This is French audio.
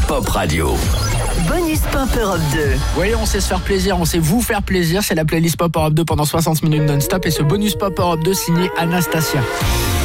Pop Radio. Bonus Pop Europe 2. Oui, on sait se faire plaisir, on sait vous faire plaisir. C'est la playlist Pop Europe 2 pendant 60 minutes non-stop. Et ce Bonus Pop Europe 2 signé Anastasia.